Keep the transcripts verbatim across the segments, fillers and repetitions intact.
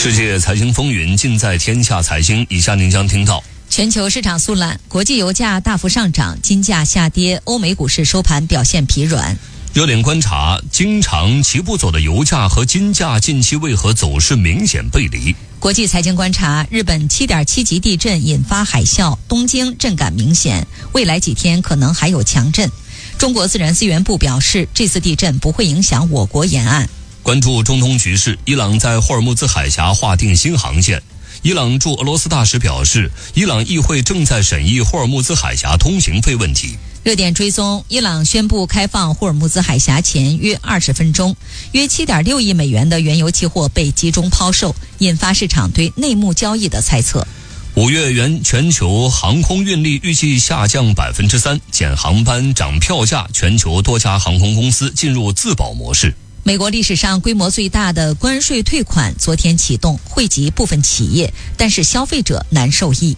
世界财经风云尽在天下财经，以下您将听到： 全球市场速览，国际油价大幅上涨，金价下跌，欧美股市收盘表现疲软。 热点观察，经常齐步走的油价和金价近期为何走势明显背离？ 国际财经观察，日本 七点七 级地震引发海啸，东京震感明显，未来几天可能还有强震。中国自然资源部表示，这次地震不会影响我国沿岸。 关注中东局势，伊朗在霍尔木兹海峡划定新航线。伊朗驻俄罗斯大使表示，伊朗议会正在审议霍尔木兹海峡通行费问题。 热点追踪，伊朗宣布开放霍尔木兹海峡前约二十分钟，约 七点六亿美元的原油期货被集中抛售，引发市场对内幕交易的猜测。 五月原全球航空运力预计下降百分之三，减航班涨票价，全球多家航空公司进入自保模式。 美国历史上规模最大的关税退款昨天启动，惠及部分企业，但是消费者难受益。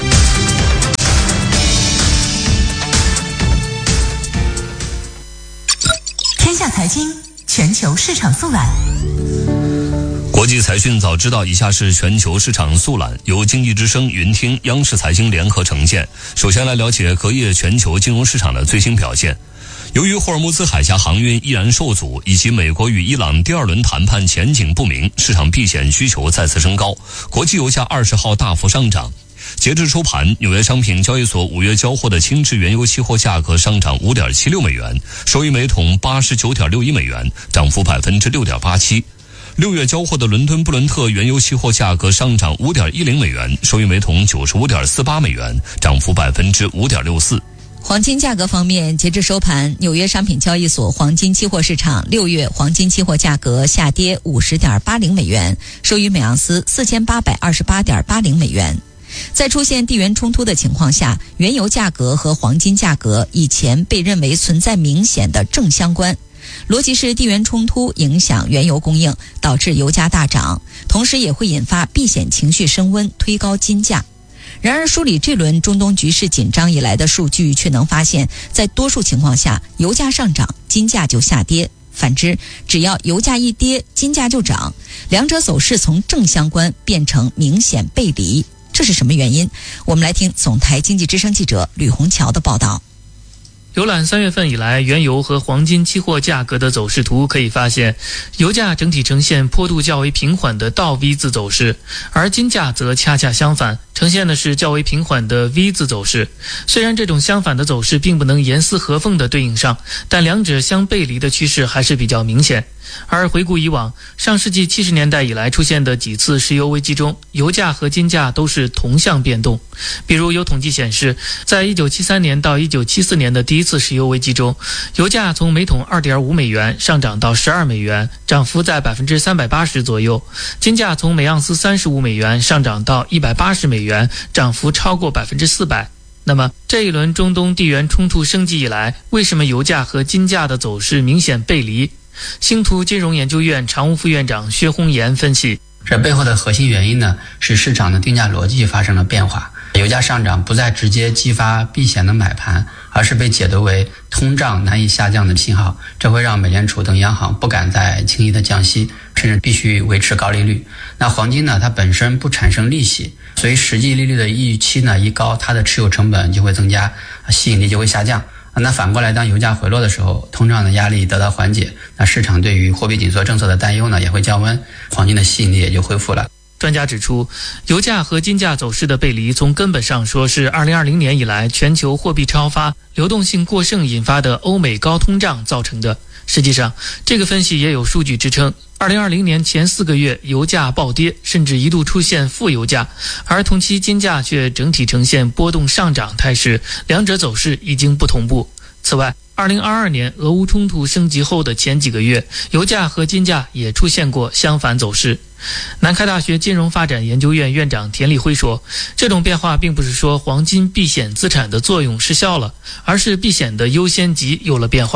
天下财经全球市场速览。 国际财讯早知道，以下是全球市场速览，由经济之声、云听、央视财经联合呈现。首先来了解隔夜全球金融市场的最新表现。由于霍尔木兹海峡航运依然受阻，以及美国与伊朗第二轮谈判前景不明，市场避险需求再次升高，国际油价二十号大幅上涨。截至收盘，纽约商品交易所五月交货的轻质原油期货价格上涨 五点七六美元，收于每桶 八十九点六一美元，涨幅 百分之六点八七。六月交货的伦敦布伦特原油期货价格上涨 五点一零美元，收于每桶 九十五点四八美元，涨幅 百分之五点六四。 黄金价格方面，截至收盘，纽约商品交易所黄金期货市场六月黄金期货价格下跌 五十点八零美元，收于每盎司 四千八百二十八点八零美元。在出现地缘冲突的情况下，原油价格和黄金价格以前被认为存在明显的正相关。逻辑是地缘冲突影响原油供应，导致油价大涨，同时也会引发避险情绪升温，推高金价。然而梳理这轮中东局势紧张以来的数据，却能发现，在多数情况下，油价上涨，金价就下跌。反之，只要油价一跌，金价就涨，两者走势从正相关变成明显背离。这是什么原因？我们来听总台经济之声记者吕红桥的报道。 浏览三月份以来原油和黄金期货价格的走势图，可以发现，油价整体呈现坡度较为平缓的倒 V 字走势，而金价则恰恰相反，呈现的是较为平缓的 V 字走势。虽然这种相反的走势并不能严丝合缝地对应上，但两者相背离的趋势还是比较明显。而回顾以往，上世纪七十年代以来出现的几次石油危机中，油价和金价都是同向变动。比如有统计显示，在一九七三年到一九七四年的第一次石油危机中，油价从每桶 二点五美元上涨到十二美元，涨幅在 百分之三百八十 左右；金价从每盎司三十五美元上涨到一百八十美元，涨幅超过 百分之四百。那么这一轮中东地缘冲突升级以来，为什么油价和金价的走势明显背离？星图金融研究院常务副院长薛宏岩分析， 这背后的核心原因呢，是市场的定价逻辑发生了变化。油价上涨不再直接激发避险的买盘，而是被解读为通胀难以下降的信号，这会让美联储等央行不敢再轻易的降息，甚至必须维持高利率。那黄金呢，它本身不产生利息，所以实际利率的预期呢一高，它的持有成本就会增加，吸引力就会下降。那反过来，当油价回落的时候，通胀的压力得到缓解，那市场对于货币紧缩政策的担忧呢也会降温，黄金的吸引力也就恢复了。 专家指出，油价和金价走势的背离，从根本上说是二零二零年以来全球货币超发、流动性过剩引发的欧美高通胀造成的。实际上，这个分析也有数据支撑。二零二零年前四个月，油价暴跌，甚至一度出现负油价，而同期金价却整体呈现波动上涨态势，两者走势已经不同步。此外，二零二二年俄乌冲突升级后的前几个月，油价和金价也出现过相反走势。南开大学金融发展研究院院长田立辉说，这种变化并不是说黄金避险资产的作用失效了，而是避险的优先级有了变化。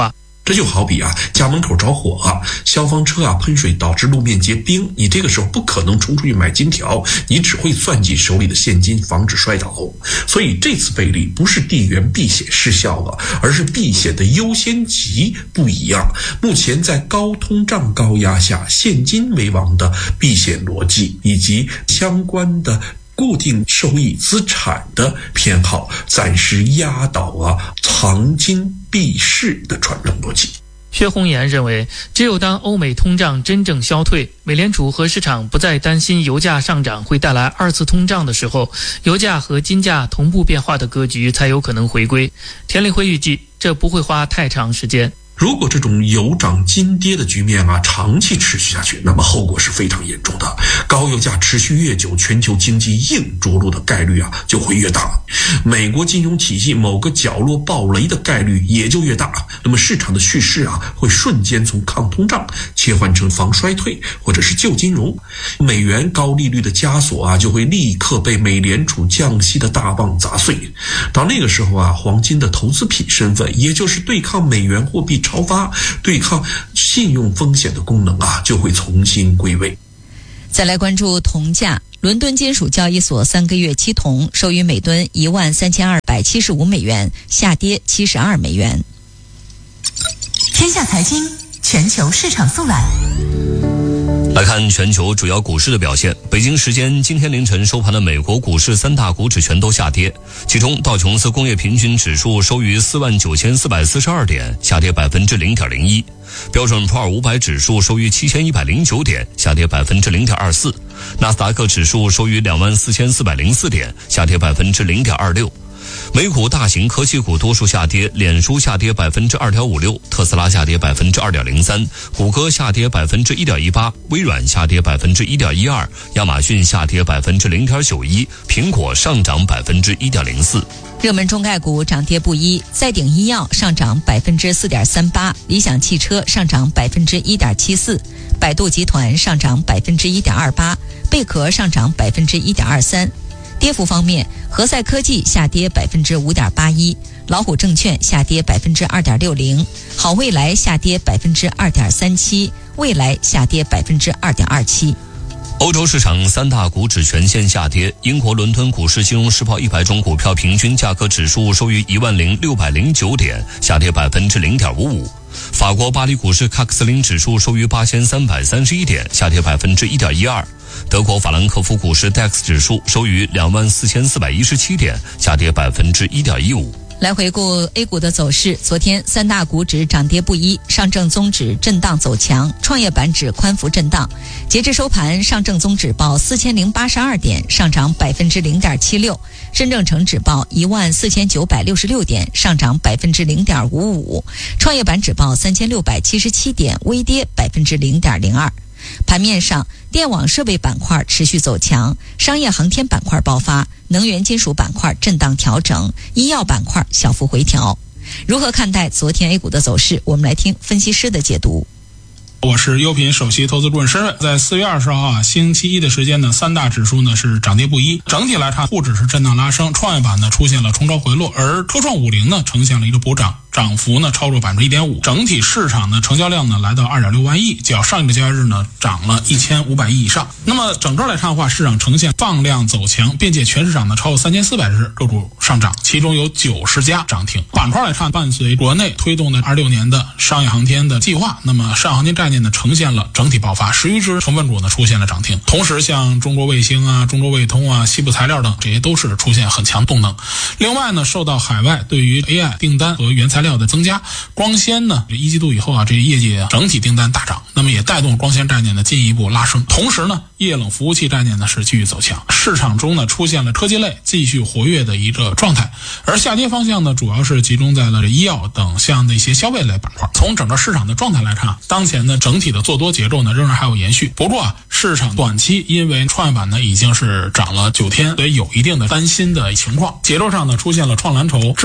这就好比啊，家门口着火啊，消防车啊喷水导致路面结冰，你这个时候不可能冲出去买金条，你只会攥紧手里的现金，防止摔倒。所以这次备利不是地缘避险失效了，而是避险的优先级不一样。目前在高通胀高压下，现金为王的避险逻辑以及相关的固定收益资产的偏好，暂时压倒了藏金避势的传统逻辑。 薛红岩认为，只有当欧美通胀真正消退，美联储和市场不再担心油价上涨会带来二次通胀的时候，油价和金价同步变化的格局才有可能回归。田立辉预计，这不会花太长时间。 如果这种油涨金跌的局面啊长期持续下去，那么后果是非常严重的。高油价持续越久，全球经济硬着陆的概率啊就会越大，美国金融体系某个角落爆雷的概率也就越大。那么市场的叙事啊会瞬间从抗通胀切换成防衰退或者是救金融，美元高利率的枷锁啊就会立刻被美联储降息的大棒砸碎。到那个时候啊，黄金的投资品身份，也就是对抗美元货币超发、对抗信用风险的功能啊，就会重新归位。 再来关注铜价，伦敦金属交易所三个月期铜收于每吨一万三千二百七十五美元，下跌七十二美元。 天下财经全球市场速览。 来看全球主要股市的表现。北京时间今天凌晨收盘的美国股市三大股指全都下跌，其中道琼斯工业平均指数收于四万九千四百四十二点，下跌百分之零点零一；标准普尔五百指数收于七千一百零九点，下跌百分之零点二四；纳斯达克指数收于两万四千四百零四点，下跌百分之零点二六。美股大型科技股多数下跌，脸书下跌百分之二点五六，特斯拉下跌百分之二点零三，谷歌下跌百分之一点一八，微软下跌百分之一点一二，亚马逊下跌百分之零点九一，苹果上涨百分之一点零四。 热门中概股涨跌不一，赛鼎医药上涨百分之四点三八，理想汽车上涨百分之一点七四，百度集团上涨百分之一点二八，贝壳上涨百分之一点二三。跌幅方面，和赛科技下跌百分之五点八一，老虎证券下跌百分之二点六零，好未来下跌百分之二点三七，未来下跌百分之二点二七。 欧洲市场三大股指全线下跌，英国伦敦股市金融时报一百种股票平均价格指数收于一万零六百零九点，下跌百分之零点五五。法国巴黎股市喀克斯林指数收于八千三百三十一点，下跌百分之一点一二。德国法兰克福股市 D A X 指数收于两万四千四百一十七点，下跌百分之一点一五。 来回顾 A 股的走势，昨天三大股指涨跌不一，上证综指震荡走强，创业板指宽幅震荡。截至收盘，上证综指报四千零八十二点，上涨百分之零点七六；深证成指报一万四千九百六十六点，上涨百分之零点五五；创业板指报三千六百七十七点，微跌百分之零点零二。盘面上，电网设备板块持续走强，商业航天板块爆发，能源金属板块震荡调整，医药板块小幅回调。如何看待昨天 A 股的走势？我们来听分析师的解读。 我是优品首席投资顾问申瑞。在四月二十号啊，星期一的时间呢，三大指数呢是涨跌不一。整体来看，沪指是震荡拉升，创业板呢出现了冲高回落，而科创五零呢呈现了一个补涨，涨幅呢超过百分之一点五。整体市场呢成交量呢来到二点六万亿，较上一个交易日呢涨了一千五百亿以上。那么整个来看的话，市场呈现放量走强，并且全市场呢超过三千四百只个股上涨，其中有九十家涨停。板块来看，伴随国内推动的二六年的商业航天的计划，那么商业航天概念呢呈现了整体爆发，十余只成分股呢出现了涨停。同时像中国卫星啊、中国卫通啊、西部材料等，这些都是出现很强动能。另外呢，受到海外对于 A I 订单和原材料的增加，光纤呢一季度以后啊，这业绩整体订单大涨，那么也带动光纤概念的进一步拉升。同时呢，液冷服务器概念呢是继续走强，市场中呢出现了科技类继续活跃的一个状态。而下跌方向呢，主要是集中在了医药等项的一些消费类板块。从整个市场的状态来看，当前呢整体的做多节奏呢仍然还有延续。不过啊，市场短期因为创业板呢已经是涨了九天，所以有一定的担心的情况。节奏上呢出现了创蓝筹滞涨，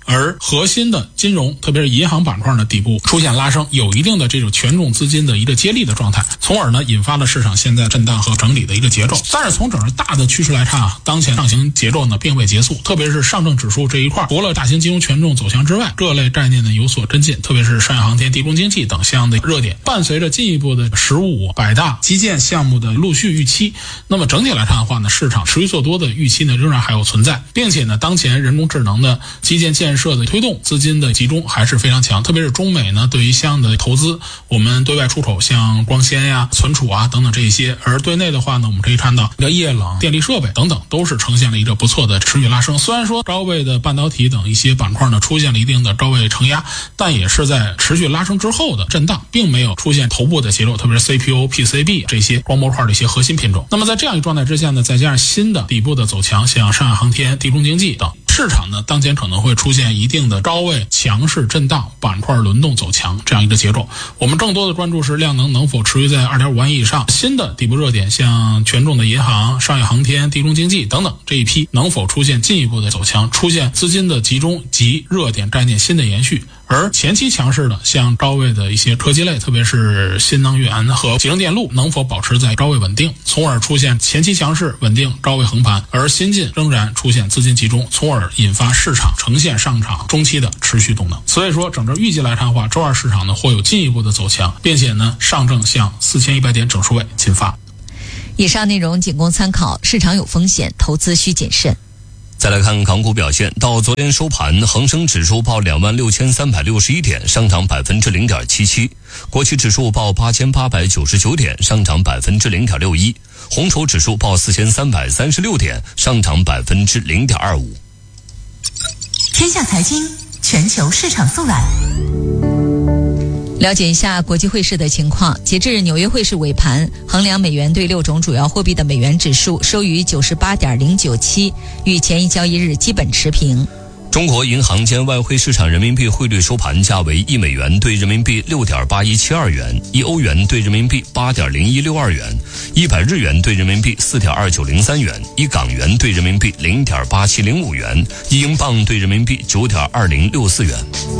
而核心的金融，特别是银行板块的底部出现拉升，有一定的这种权重资金的一个接力的状态，从而呢引发了市场现在震荡和整理的一个节奏。但是从整个大的趋势来看啊，当前上行节奏呢并未结束，特别是上证指数这一块，除了大型金融权重走强之外，各类概念呢有所跟进，特别是商业航天、低空经济等相应的热点，伴随着进一步的十五百大基建项目的陆续预期，那么整体来看的话呢，市场持续做多的预期呢仍然还有存在，并且呢当前人工智能的基建建设的推动资金的集中还是非常强，特别是中美呢对于相应的投资，我们对外出口像光纤呀、存储啊等等这一些，而对内的话呢，我们可以看到这个液冷、电力设备等等都是呈现了一个不错的持续拉升。虽然说高位的半导体等一些板块呢出现了一定的高位承压，但也是在持续拉升之后的震荡，并没有出现头部的节奏，特别是 C P U、P C B 这些光模块的一些核心品种。那么在这样一个状态之下呢，再加上新的底部的走强，像上海航天、低空经济等，市场呢当前可能会出现一定的高位强势震荡、板块轮动走强这样一个节奏。我们更多的关注是量能能否持续在 二点五万亿以上，新的底部热点像权重的银行、商业航天、低空经济等等这一批能否出现进一步的走强，出现资金的集中及热点概念新的延续。而前期强势的像高位的一些科技类，特别是新能源和集成电路能否保持在高位稳定，从而出现前期强势稳定高位横盘，而新进仍然出现资金集中，从而引发市场呈现上涨中期的持续动能。所以说整个预计来看的话，周二市场呢会有进一步的走强，并且呢上证向四千一百点整数位进发。 以上内容仅供参考，市场有风险，投资需谨慎。 再来看港股表现，到昨天收盘，恒生指数报两万六千三百六十一点，上涨百分之零点七七；国企指数报八千八百九十九点，上涨百分之零点六一；红筹指数报四千三百三十六点，上涨百分之零点二五。 天下财经全球市场速览。 了解一下国际汇市的情况。截至纽约汇市尾盘，衡量美元对六种主要货币的美元指数收于 九十八点零九七， 与前一交易日基本持平。 中国银行间外汇市场人民币汇率收盘价为一美元兑人民币 六点八一七二元，一欧元兑人民币 八点零一六二元，一百日元兑人民币 四点二九零三元，一港元兑人民币 零点八七零五元，一英镑兑人民币 九点二零六四元。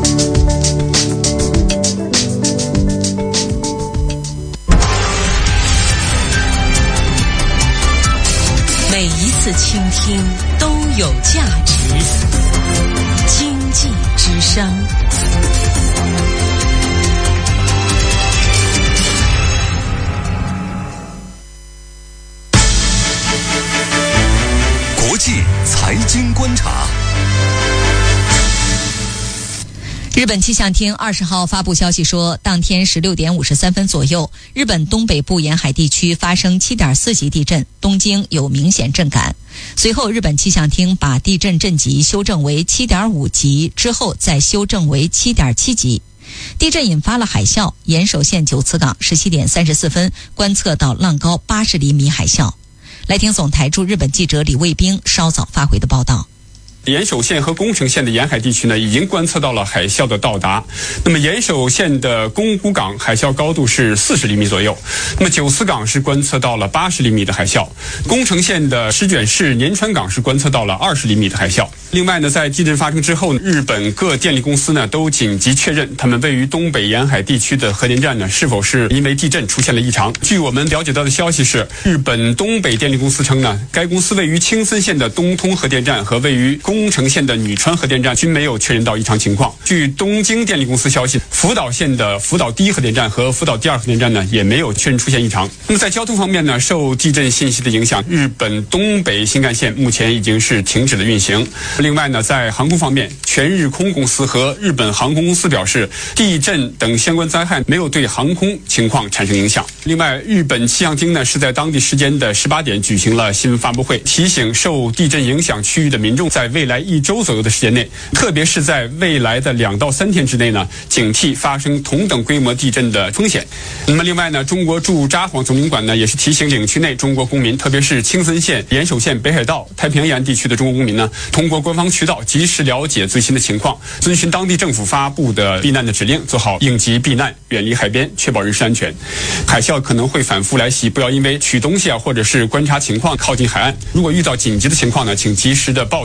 每一次倾听都有价值。经济之声。 国际财经观察。 日本气象厅二十号发布消息说，当天十六点五十三分左右，日本东北部沿海地区发生 七点四级地震，东京有明显震感。随后，日本气象厅把地震震级修正为 七点五级，之后再修正为 七点七级。地震引发了海啸，岩手县九此港十七点三十四分观测到浪高八十厘米海啸。来听总台驻日本记者李卫兵稍早发回的报道。 岩手县和宫城县的沿海地区呢，已经观测到了海啸的到达。那么岩手县的宫古港海啸高度是四十厘米左右，那么九此港是观测到了八十厘米的海啸，宫城县的石卷市年川港是观测到了二十厘米的海啸。另外呢，在地震发生之后，日本各电力公司呢都紧急确认他们位于东北沿海地区的核电站呢是否是因为地震出现了异常。据我们了解到的消息是，日本东北电力公司称呢，该公司位于青森县的东通核电站和位于宫城县的女川核电站均没有确认到异常情况。据东京电力公司消息，福岛县的福岛第一核电站和福岛第二核电站呢也没有确认出现异常。那么在交通方面呢，受地震信息的影响，日本东北新干线目前已经是停止了运行。另外呢，在航空方面，全日空公司和日本航空公司表示，地震等相关灾害没有对航空情况产生影响。另外，日本气象厅呢是在当地时间的十八点举行了新闻发布会，提醒受地震影响区域的民众在未来一周左右的时间内，特别是在未来的两到三天之内呢，警惕发生同等规模地震的风险。那么另外呢，中国驻札幌总领馆呢也是提醒领区内中国公民，特别是青森县、岩手县、北海道、太平洋沿岸地区的中国公民呢，通过官方渠道及时了解最新的情况，遵循当地政府发布的避难的指令，做好应急避难，远离海边，确保人身安全。海啸可能会反复来袭，不要因为取东西啊或者是观察情况靠近海岸。如果遇到紧急的情况呢，请及时的报警并与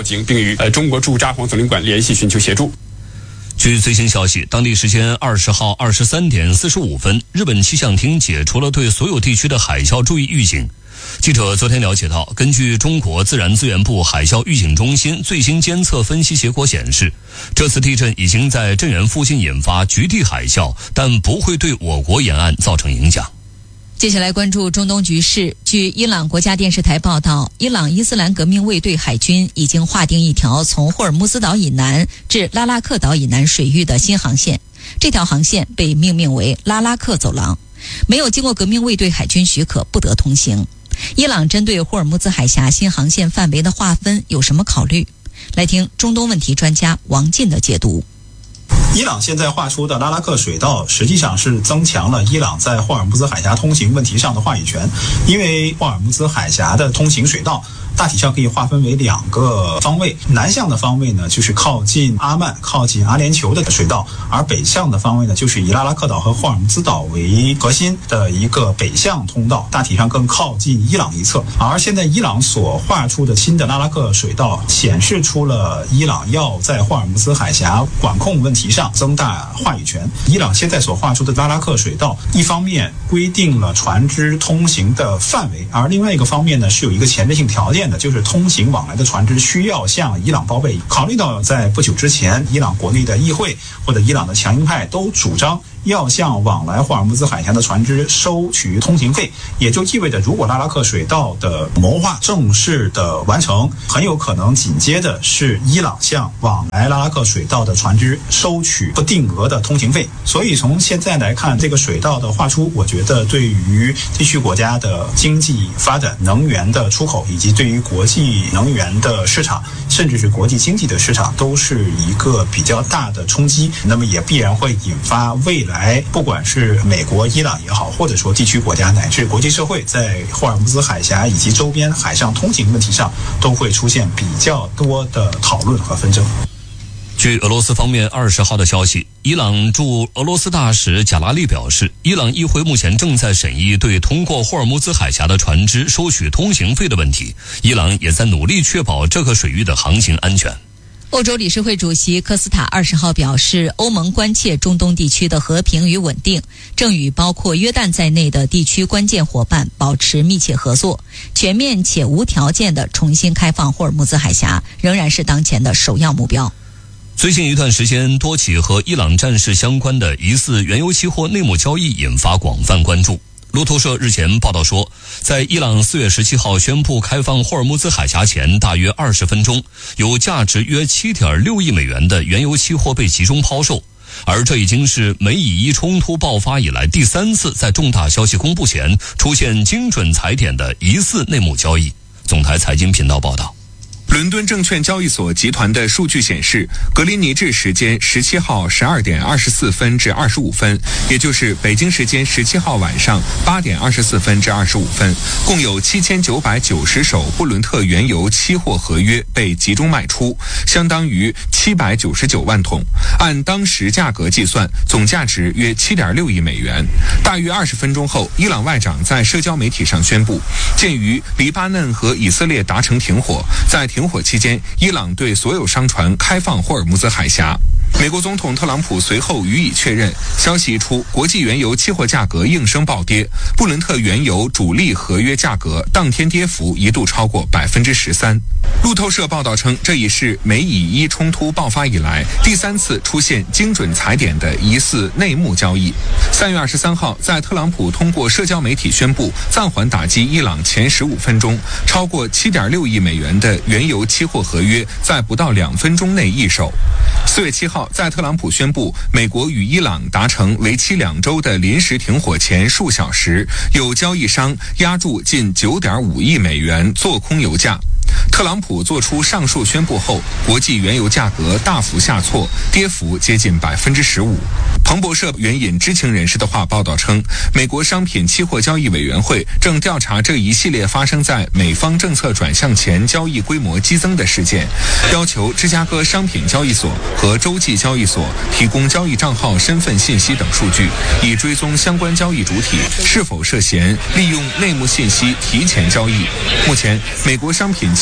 与呃中国驻札幌总领馆联系寻求协助。 据最新消息，当地时间二十号二十三点四十五分，日本气象厅解除了对所有地区的海啸注意预警。记者昨天了解到，根据中国自然资源部海啸预警中心最新监测分析结果显示，这次地震已经在震源附近引发局地海啸，但不会对我国沿岸造成影响。 接下来关注中东局势。据伊朗国家电视台报道，伊朗伊斯兰革命卫队海军已经划定一条从霍尔木兹岛以南至拉拉克岛以南水域的新航线，这条航线被命名为拉拉克走廊，没有经过革命卫队海军许可不得通行。伊朗针对霍尔木兹海峡新航线范围的划分有什么考虑？来听中东问题专家王进的解读。 伊朗现在划出的拉拉克水道实际上是增强了伊朗在霍尔木兹海峡通行问题上的话语权，因为霍尔木兹海峡的通行水道大体上可以划分为两个方位，南向的方位呢就是靠近阿曼、靠近阿联酋的水道，而北向的方位呢就是以拉拉克岛和霍尔木兹岛为核心的一个北向通道，大体上更靠近伊朗一侧。而现在伊朗所划出的新的拉拉克水道显示出了伊朗要在霍尔木兹海峡管控问题上增大话语权。伊朗现在所划出的拉拉克水道，一方面规定了船只通行的范围，而另外一个方面呢是有一个前置性条件的，就是通行往来的船只需要向伊朗报备。考虑到在不久之前，伊朗国内的议会或者伊朗的强硬派都主张要向往来霍尔木兹海峡的船只收取通行费，也就意味着如果拉拉克水道的谋划正式的完成，很有可能紧接着是伊朗向往来拉拉克水道的船只收取不定额的通行费。所以从现在来看，这个水道的划出，我觉得对于地区国家的经济发展、能源的出口，以及对于国际能源的市场，甚至是国际经济的市场，都是一个比较大的冲击。那么也必然会引发未来来，不管是美国、伊朗也好，或者说地区国家乃至国际社会，在霍尔木兹海峡以及周边海上通行问题上，都会出现比较多的讨论和纷争。 据俄罗斯方面二十号的消息，伊朗驻俄罗斯大使贾拉利表示，伊朗议会目前正在审议对通过霍尔木兹海峡的船只收取通行费的问题，伊朗也在努力确保这个水域的航行安全。 欧洲理事会主席科斯塔二十号表示，欧盟关切中东地区的和平与稳定，正与包括约旦在内的地区关键伙伴保持密切合作，全面且无条件地重新开放霍尔木兹海峡仍然是当前的首要目标。 最近一段时间，多起和伊朗战事相关的疑似原油期货内幕交易引发广泛关注。路透社日前报道说，在伊朗四月十七号宣布开放霍尔木兹海峡前大约二十分钟，有价值约 七点六亿美元的原油期货被集中抛售，而这已经是美以伊冲突爆发以来第三次在重大消息公布前出现精准踩点的疑似内幕交易。总台财经频道报道。 伦敦证券交易所集团的数据显示，格林尼治时间十七号十二点二十四分至二十五分，也就是北京时间十七号晚上八点二十四分至二十五分，共有七千九百九十手布伦特原油期货合约被集中卖出，相当于七百九十九万桶，按当时价格计算，总价值约七点六亿美元。大约二十分钟后，伊朗外长在社交媒体上宣布，鉴于黎巴嫩和以色列达成停火，在停火期间，伊朗对所有商船开放霍尔木兹海峡。美国总统特朗普随后予以确认。消息一出，国际原油期货价格应声暴跌，布伦特原油主力合约价格当天跌幅一度超过百分之十三。路透社报道称，这已是美以伊冲突爆发以来第三次出现精准踩点的疑似内幕交易。三月二十三号，在特朗普通过社交媒体宣布暂缓打击伊朗前十五分钟，超过七点六亿美元的原油期货合约在不到两分钟内易手。四月七号，在特朗普宣布美国与伊朗达成为期两周的临时停火前数小时，有交易商押注近九点五亿美元做空油价。特朗普做出上述宣布后，国际原油价格大幅下挫，跌幅接近百分之十五。彭博社援引知情人士的话报道称，美国商品期货交易委员会正调查这一系列发生在美方政策转向前交易规模激增的事件，要求芝加哥商品交易所和洲际交易所提供交易账号身份信息等数据，以追踪相关交易主体是否涉嫌利用内幕信息提前交易。目前，美国商品期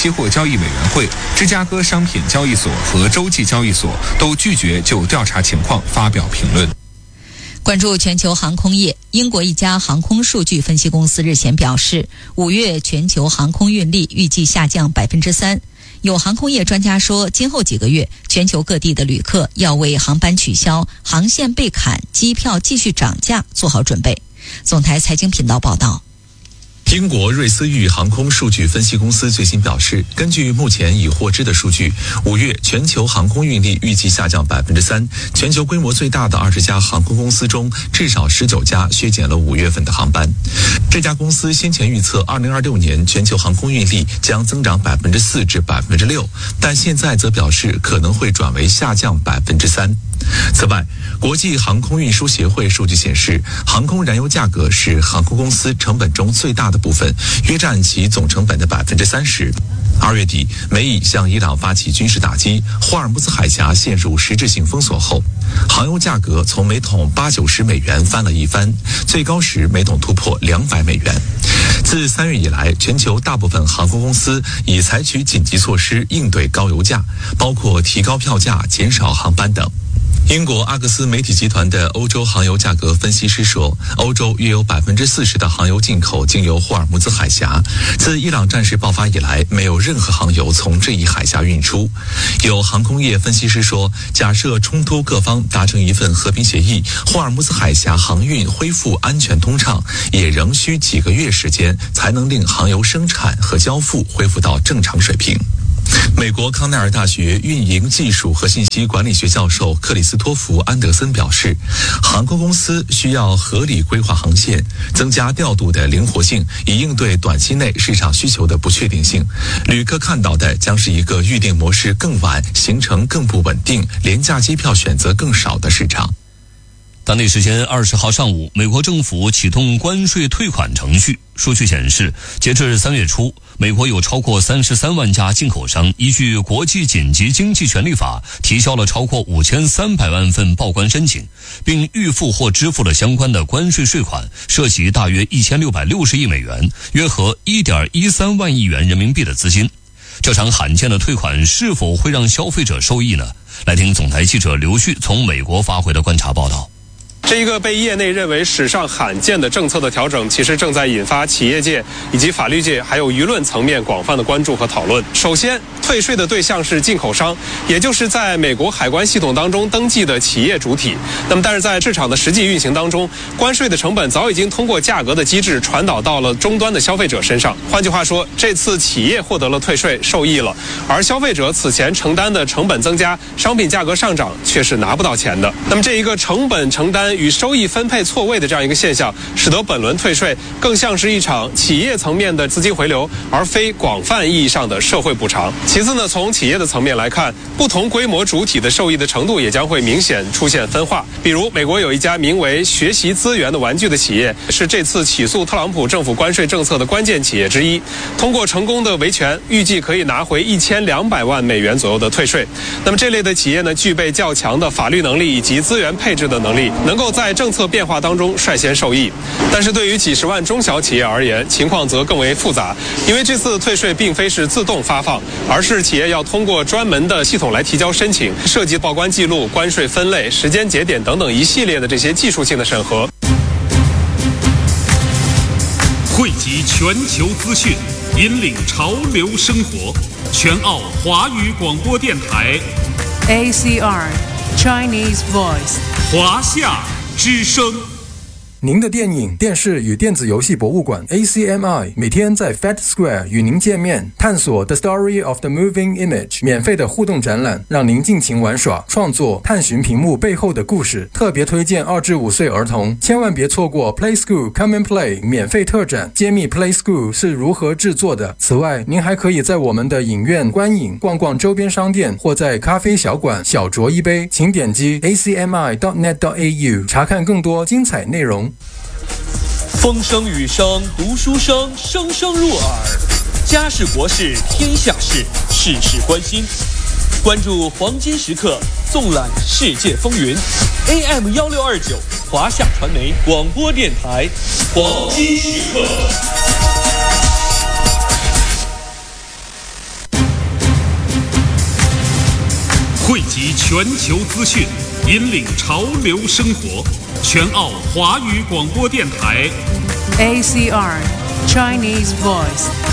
期货交易委员会、芝加哥商品交易所和洲际交易所都拒绝就调查情况发表评论。 关注全球航空业，英国一家航空数据分析公司日前表示，五月全球航空运力预计下降百分之三。有航空业专家说，今后几个月，全球各地的旅客要为航班取消、航线被砍、机票继续涨价做好准备。总台财经频道报道。 英国瑞思域航空数据分析公司最新表示，根据目前已获知的数据，五月全球航空运力预计下降百分之三。全球规模最大的二十家航空公司中，至少十九家削减了五月份的航班。这家公司先前预测，二零二六年全球航空运力将增长百分之四至百分之六，但现在则表示可能会转为下降百分之三。此外，国际航空运输协会数据显示，航空燃油价格是航空公司成本中最大的部分，约占其总成本的百分之三十。二月底，美以向伊朗发起军事打击，霍尔木兹海峡陷入实质性封锁后，航油价格从每桶八九十美元翻了一番，最高时每桶突破两百美元。自三月以来，全球大部分航空公司已采取紧急措施应对高油价，包括提高票价、减少航班等。英国阿克斯媒体集团的欧洲航油价格分析师说，欧洲约有百分之四十的航油进口经由霍尔木兹海峡。自伊朗战事爆发以来，没有任何航油从这一海峡运出。有航空业分析师说，假设冲突各方达成一份和平协议，霍尔木兹海峡航运恢复安全通畅，也仍需几个月时间才能令航油生产和交付恢复到正常水平。美国康奈尔大学运营技术和信息管理学教授克里斯托弗·安德森表示，航空公司需要合理规划航线，增加调度的灵活性，以应对短期内市场需求的不确定性。旅客看到的将是一个预订模式更晚、行程更不稳定、廉价机票选择更少的市场。 当地时间二十号上午，美国政府启动关税退款程序。数据显示，截至三月初，美国有超过三十三万家进口商依据国际紧急经济权利法提交了超过五千三百万份报关申请，并预付或支付了相关的关税税款，涉及大约一千六百六十亿美元，约合一点一三万亿元人民币的资金。这场罕见的退款是否会让消费者受益呢？来听总台记者刘旭从美国发回的观察报道。 这一个被业内认为史上罕见的政策的调整，其实正在引发企业界以及法律界还有舆论层面广泛的关注和讨论。首先，退税的对象是进口商，也就是在美国海关系统当中登记的企业主体。那么，但是在市场的实际运行当中，关税的成本早已经通过价格的机制传导到了终端的消费者身上。换句话说，这次企业获得了退税，受益了，而消费者此前承担的成本增加、商品价格上涨却是拿不到钱的。那么，这一个成本承担与收益分配错位的这样一个现象，使得本轮退税更像是一场企业层面的资金回流，而非广泛意义上的社会补偿。其次呢，从企业的层面来看，不同规模主体的受益的程度也将会明显出现分化。比如，美国有一家名为学习资源的玩具的企业，是这次起诉特朗普政府关税政策的关键企业之一。通过成功的维权，预计可以拿回一千两百万美元左右的退税。那么这类的企业呢，具备较强的法律能力以及资源配置的能力，能够在政策变化当中率先受益。但是对于几十万中小企业而言，情况则更为复杂，因为这次退税并非是自动发放，而是企业要通过专门的系统来提交申请，涉及报关记录、关税分类、时间节点等等一系列的这些技术性的审核。 汇集全球资讯，引领潮流生活，全澳华语广播电台 A C R Chinese Voice 华夏之声。 您的电影、电视与电子游戏博物馆 A C M I 每天在 Fed Square 与您见面，探索 The Story of the Moving Image 免费的互动展览，让您尽情玩耍、创作，探寻屏幕背后的故事。特别推荐二至五岁儿童，千万别错过 Play School Come and Play 免费特展，揭秘 Play School 是如何制作的。此外，您还可以在我们的影院观影、逛逛周边商店，或在咖啡小馆小酌一杯。请点击 A C M I dot net dot A U 查看更多精彩内容。 风声雨声读书声，声声入耳。家事国事天下事，事事关心。关注黄金时刻，纵览世界风云。A M 一六二九华夏传媒广播电台，黄金时刻。 集全球资讯，引领潮流生活。全澳华语广播电台 A C R Chinese Voice。